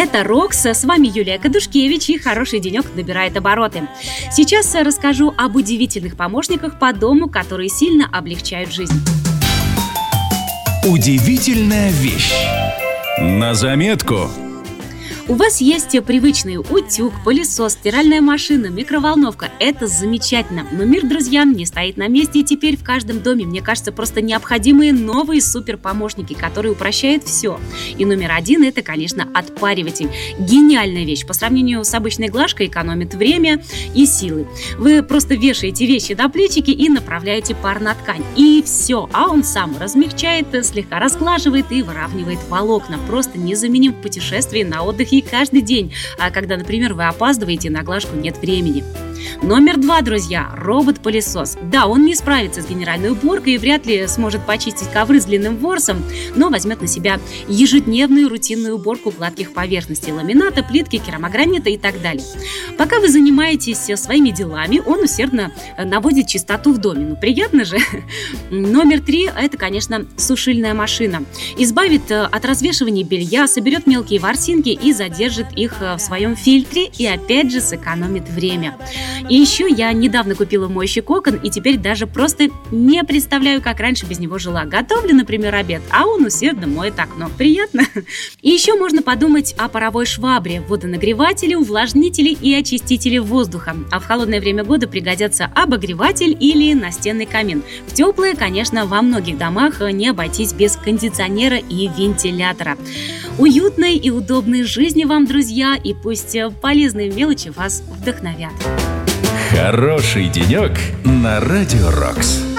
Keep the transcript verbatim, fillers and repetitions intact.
Это Рокс, с вами Юлия Кадушкевич, и хороший денек набирает обороты. Сейчас расскажу об удивительных помощниках по дому, которые сильно облегчают жизнь. Удивительная вещь. На заметку. У вас есть привычный утюг, пылесос, стиральная машина, микроволновка. Это замечательно. Но мир, друзья, не стоит на месте, и теперь в каждом доме, мне кажется, просто необходимые новые суперпомощники, которые упрощают все. И номер один – это, конечно, отпариватель. Гениальная вещь. По сравнению с обычной глажкой экономит время и силы. Вы просто вешаете вещи на плечики и направляете пар на ткань. И все. А он сам размягчает, слегка разглаживает и выравнивает волокна. Просто незаменим в путешествии, на отдыхе и каждый день, а когда, например, вы опаздываете, на глажку нет времени. Номер два, друзья, робот-пылесос. Да, он не справится с генеральной уборкой и вряд ли сможет почистить ковры с длинным ворсом, но возьмет на себя ежедневную рутинную уборку гладких поверхностей, ламината, плитки, керамогранита и так далее. Пока вы занимаетесь своими делами, он усердно наводит чистоту в доме. Ну, приятно же. Номер три – это, конечно, сушильная машина. Избавит от развешивания белья, соберет мелкие ворсинки и задержит их в своем фильтре и опять же сэкономит время. И еще я недавно купила моющий кокон и теперь даже просто не представляю, как раньше без него жила. Готовлю, например, обед, а он усердно моет окно. Приятно? И еще можно подумать о паровой швабре, водонагревателе, увлажнителе и очистителе воздуха. А в холодное время года пригодятся обогреватель или настенный камин. В теплое, конечно, во многих домах не обойтись без кондиционера и вентилятора. Уютной и удобной жизни вам, друзья, и пусть полезные мелочи вас вдохновят. Хороший денек на Радио Рокс.